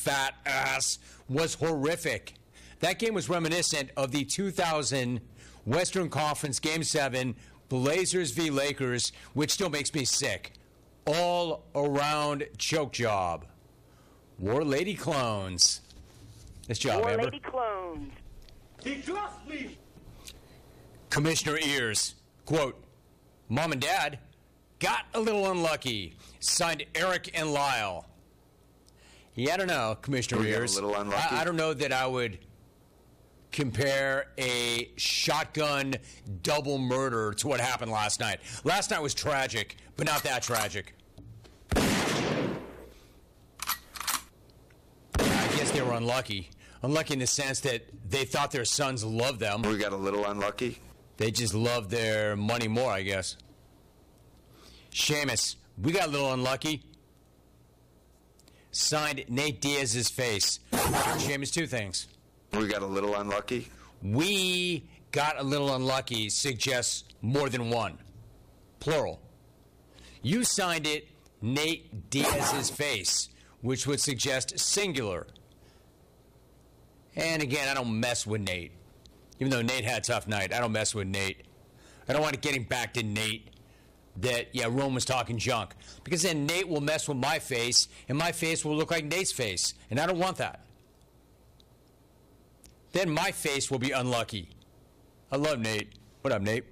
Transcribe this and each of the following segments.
fat ass was horrific. That game was reminiscent of the 2000 Western Conference Game 7 Blazers v. Lakers, which still makes me sick. All-around choke job. War Lady clones. Nice job, War Amber. Lady clones. He trusts me. Commissioner Ears, quote, Mom and Dad got a little unlucky. Signed Eric and Lyle. Yeah, I don't know, Commissioner Ears. A little unlucky. I don't know that I would compare a shotgun double murder to what happened last night. Last night was tragic, but not that tragic. I guess they were unlucky. Unlucky in the sense that they thought their sons loved them. We got a little unlucky. They just loved their money more, I guess. Seamus, we got a little unlucky. Signed Nate Diaz's face. Seamus, two things. We got a little unlucky. We got a little unlucky suggests more than one. Plural. You signed it Nate Diaz's face, which would suggest singular. And again, I don't mess with Nate. Even though Nate had a tough night, I don't mess with Nate. I don't want it getting back to Nate that, Rome was talking junk. Because then Nate will mess with my face, and my face will look like Nate's face. And I don't want that. Then my face will be unlucky. I love Nate. What up, Nate?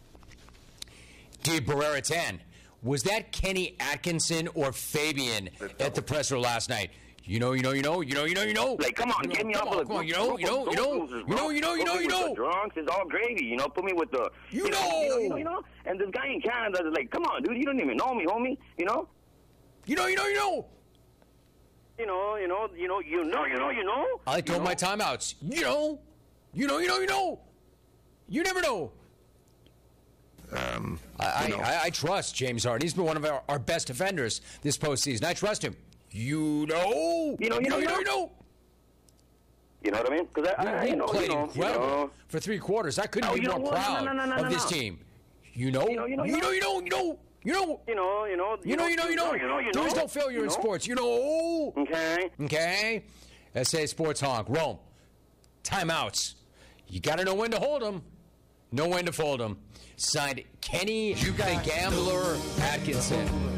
D. Barrera 10. Was that Kenny Atkinson or Fabian at the presser last night? You know. Like, come on, get me off of the... Come on, you know. Drunks is all gravy, put me with the... You know. And this guy in Canada is like, come on, dude, you don't even know me, homie, You know. I like to hold my timeouts. You know. You never know. I trust James Harden. He's been one of our best defenders this postseason. I trust him. You know. You know what I mean? Because he played incredible for 3 quarters. I couldn't be more proud of this team. You know. There's no failure in sports. You know. Okay. SA Sports Honk. Rome. Timeouts. You got to know when to hold them. Know when to fold them. Signed Kenny the Gambler Atkinson.